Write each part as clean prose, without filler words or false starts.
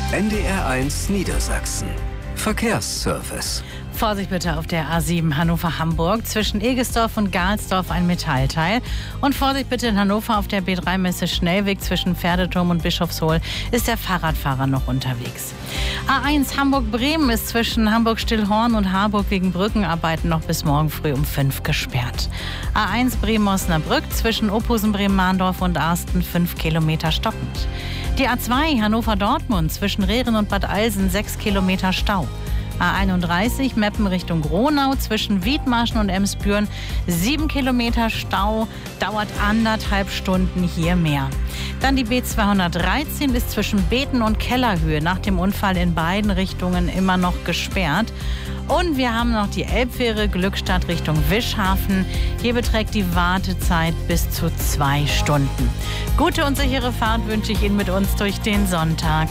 NDR1 Niedersachsen. Verkehrsservice. Vorsicht bitte auf der A7 Hannover-Hamburg. Zwischen Egesdorf und Gahlsdorf ein Metallteil. Und Vorsicht bitte in Hannover auf der B3-Messe Schnellweg zwischen Pferdeturm und Bischofshohl ist der Fahrradfahrer noch unterwegs. A1 Hamburg-Bremen ist zwischen Hamburg-Stillhorn und Harburg wegen Brückenarbeiten noch bis morgen früh um 5 gesperrt. A1 Bremen-Osnabrück zwischen Ophusen-Bremen-Mahndorf und Arsten 5 Kilometer stockend. Die A2 Hannover-Dortmund zwischen Rehren und Bad Alsen 6 Kilometer Stau. A31 Meppen Richtung Gronau zwischen Wiedmarschen und Emsbüren 7 Kilometer Stau, dauert 1,5 Stunden hier mehr. Dann die B213 ist zwischen Beten und Kellerhöhe nach dem Unfall in beiden Richtungen immer noch gesperrt. Und wir haben noch die Elbfähre Glückstadt Richtung Wischhafen. Hier beträgt die Wartezeit bis zu 2 Stunden. Gute und sichere Fahrt wünsche ich Ihnen mit uns durch den Sonntag.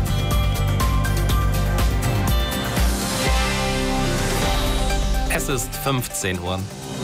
Es ist 15 Uhr.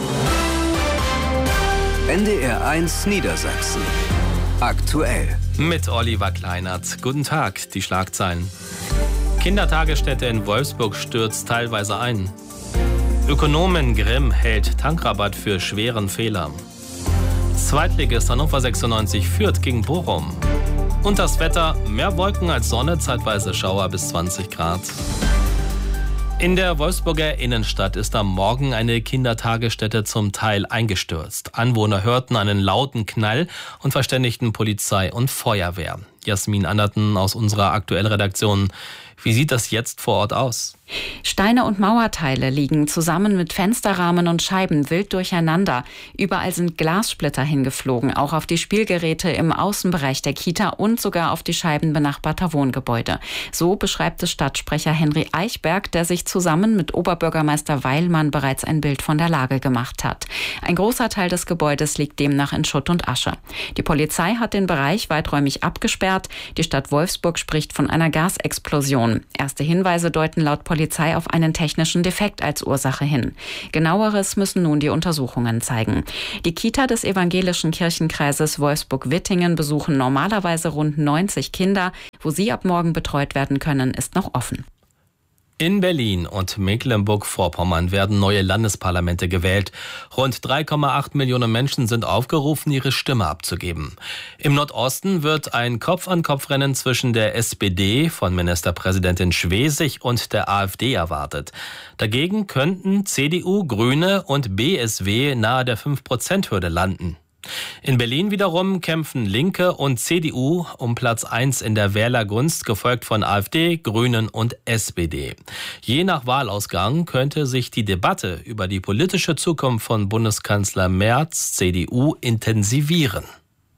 NDR1 Niedersachsen. Aktuell. Mit Oliver Kleinert. Guten Tag, die Schlagzeilen. Kindertagesstätte in Wolfsburg stürzt teilweise ein. Ökonomin Grimm hält Tankrabatt für schweren Fehler. Zweitligist Hannover 96 führt gegen Bochum. Und das Wetter, mehr Wolken als Sonne, zeitweise Schauer bis 20 Grad. In der Wolfsburger Innenstadt ist am Morgen eine Kindertagesstätte zum Teil eingestürzt. Anwohner hörten einen lauten Knall und verständigten Polizei und Feuerwehr. Jasmin Anderten aus unserer Aktuellredaktion. Wie sieht das jetzt vor Ort aus? Steine und Mauerteile liegen zusammen mit Fensterrahmen und Scheiben wild durcheinander. Überall sind Glassplitter hingeflogen, auch auf die Spielgeräte im Außenbereich der Kita und sogar auf die Scheiben benachbarter Wohngebäude. So beschreibt es Stadtsprecher Henry Eichberg, der sich zusammen mit Oberbürgermeister Weilmann bereits ein Bild von der Lage gemacht hat. Ein großer Teil des Gebäudes liegt demnach in Schutt und Asche. Die Polizei hat den Bereich weiträumig abgesperrt. Die Stadt Wolfsburg spricht von einer Gasexplosion. Erste Hinweise deuten laut Polizei auf einen technischen Defekt als Ursache hin. Genaueres müssen nun die Untersuchungen zeigen. Die Kita des evangelischen Kirchenkreises Wolfsburg-Wittingen besuchen normalerweise rund 90 Kinder. Wo sie ab morgen betreut werden können, ist noch offen. In Berlin und Mecklenburg-Vorpommern werden neue Landesparlamente gewählt. Rund 3,8 Millionen Menschen sind aufgerufen, ihre Stimme abzugeben. Im Nordosten wird ein Kopf-an-Kopf-Rennen zwischen der SPD von Ministerpräsidentin Schwesig und der AfD erwartet. Dagegen könnten CDU, Grüne und BSW nahe der 5%-Hürde landen. In Berlin wiederum kämpfen Linke und CDU um Platz 1 in der Wählergunst, gefolgt von AfD, Grünen und SPD. Je nach Wahlausgang könnte sich die Debatte über die politische Zukunft von Bundeskanzler Merz, CDU, intensivieren.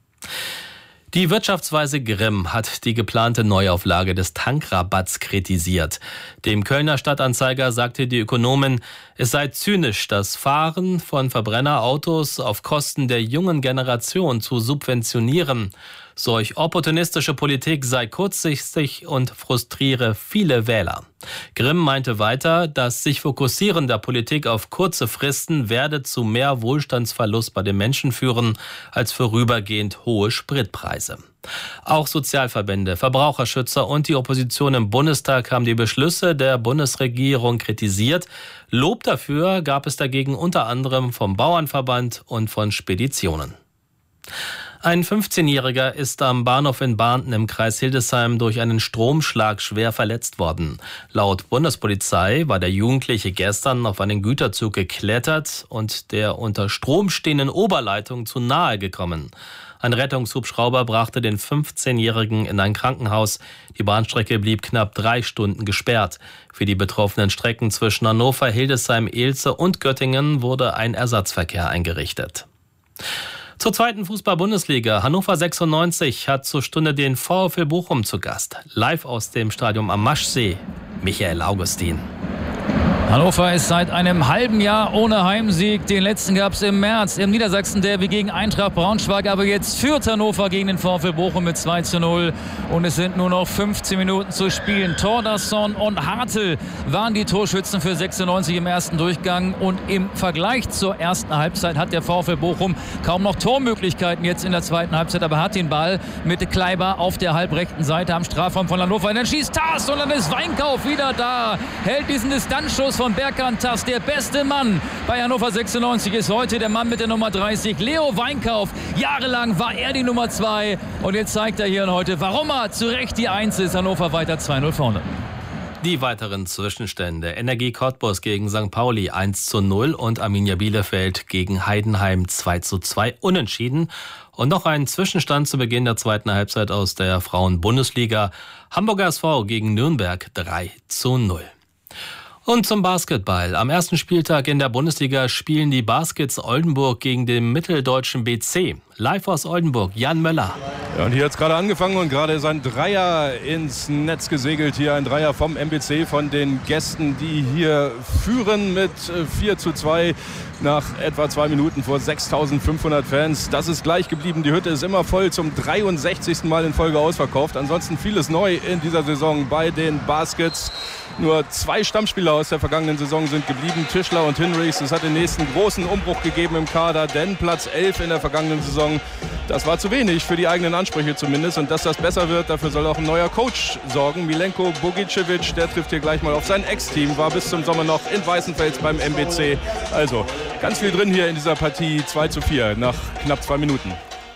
Die Wirtschaftsweise Grimm hat die geplante Neuauflage des Tankrabatts kritisiert. Dem Kölner Stadtanzeiger sagte die Ökonomin, es sei zynisch, das Fahren von Verbrennerautos auf Kosten der jungen Generation zu subventionieren. Solch opportunistische Politik sei kurzsichtig und frustriere viele Wähler. Grimm meinte weiter, das sich Fokussieren der Politik auf kurze Fristen werde zu mehr Wohlstandsverlust bei den Menschen führen als vorübergehend hohe Spritpreise. Auch Sozialverbände, Verbraucherschützer und die Opposition im Bundestag haben die Beschlüsse der Bundesregierung kritisiert. Lob dafür gab es dagegen unter anderem vom Bauernverband und von Speditionen. Ein 15-Jähriger ist am Bahnhof in Barnten im Kreis Hildesheim durch einen Stromschlag schwer verletzt worden. Laut Bundespolizei war der Jugendliche gestern auf einen Güterzug geklettert und der unter Strom stehenden Oberleitung zu nahe gekommen. Ein Rettungshubschrauber brachte den 15-Jährigen in ein Krankenhaus. Die Bahnstrecke blieb knapp 3 Stunden gesperrt. Für die betroffenen Strecken zwischen Hannover, Hildesheim, Elze und Göttingen wurde ein Ersatzverkehr eingerichtet. Zur zweiten Fußball-Bundesliga. Hannover 96 hat zur Stunde den VfL Bochum zu Gast. Live aus dem Stadion am Maschsee, Michael Augustin. Hannover ist seit einem halben Jahr ohne Heimsieg. Den letzten gab es im März im Niedersachsen-Derby gegen Eintracht Braunschweig. Aber jetzt führt Hannover gegen den VfL Bochum mit 2:0. Und es sind nur noch 15 Minuten zu spielen. Thordarson und Hartl waren die Torschützen für 96 im ersten Durchgang. Und im Vergleich zur ersten Halbzeit hat der VfL Bochum kaum noch Tormöglichkeiten jetzt in der zweiten Halbzeit. Aber hat den Ball mit Kleiber auf der halbrechten Seite am Strafraum von Hannover. Und dann schießt Tass und dann ist Weinkauf wieder da. Hält diesen Distanzschuss von Berkan Tass. Der beste Mann bei Hannover 96 ist heute der Mann mit der Nummer 30, Leo Weinkauf. Jahrelang war er die Nummer 2 und jetzt zeigt er hier heute, warum er zu Recht die 1 ist. Hannover weiter 2:0 vorne. Die weiteren Zwischenstände: Energie Cottbus gegen St. Pauli 1:0 und Arminia Bielefeld gegen Heidenheim 2:2 unentschieden. Und noch ein Zwischenstand zu Beginn der zweiten Halbzeit aus der Frauen-Bundesliga: Hamburger SV gegen Nürnberg 3:0. Und zum Basketball. Am ersten Spieltag in der Bundesliga spielen die Baskets Oldenburg gegen den mitteldeutschen BC. Live aus Oldenburg, Jan Möller. Ja, und hier hat es gerade angefangen und gerade ist ein Dreier ins Netz gesegelt. Hier ein Dreier vom MBC, von den Gästen, die hier führen mit 4:2 nach etwa 2 Minuten vor 6.500 Fans. Das ist gleich geblieben. Die Hütte ist immer voll, zum 63. Mal in Folge ausverkauft. Ansonsten vieles neu in dieser Saison bei den Baskets. Nur 2 Stammspieler aus der vergangenen Saison sind geblieben, Tischler und Hinrichs. Es hat den nächsten großen Umbruch gegeben im Kader, denn Platz 11 in der vergangenen Saison, das war zu wenig für die eigenen Ansprüche zumindest. Und dass das besser wird, dafür soll auch ein neuer Coach sorgen. Milenko Bogicevic, der trifft hier gleich mal auf sein Ex-Team, war bis zum Sommer noch in Weißenfels beim MBC. Also ganz viel drin hier in dieser Partie, 2:4 nach knapp 2 Minuten.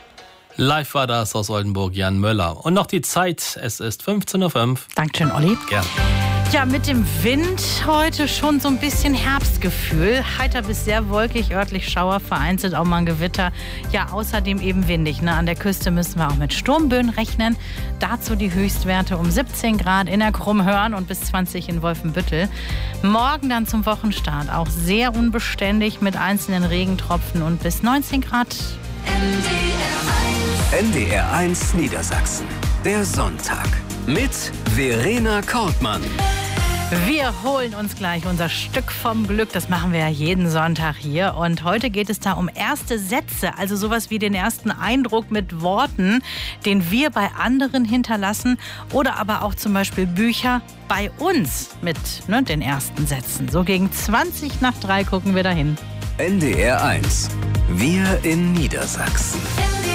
Live war das aus Oldenburg, Jan Möller. Und noch die Zeit, es ist 15:05 Uhr. Dankeschön, Olli. Gerne. Ja, mit dem Wind heute schon so ein bisschen Herbstgefühl. Heiter bis sehr wolkig, örtlich Schauer, vereinzelt auch mal ein Gewitter. Ja, außerdem eben windig. Ne? An der Küste müssen wir auch mit Sturmböen rechnen. Dazu die Höchstwerte um 17 Grad in der Krummhörn und bis 20 in Wolfenbüttel. Morgen dann zum Wochenstart auch sehr unbeständig mit einzelnen Regentropfen und bis 19 Grad. NDR1 Niedersachsen. Der Sonntag. Mit Verena Kortmann. Wir holen uns gleich unser Stück vom Glück. Das machen wir ja jeden Sonntag hier. Und heute geht es da um erste Sätze. Also sowas wie den ersten Eindruck mit Worten, den wir bei anderen hinterlassen. Oder aber auch zum Beispiel Bücher bei uns mit den ersten Sätzen. So gegen 20 nach 3 gucken wir dahin. NDR1. Wir in Niedersachsen.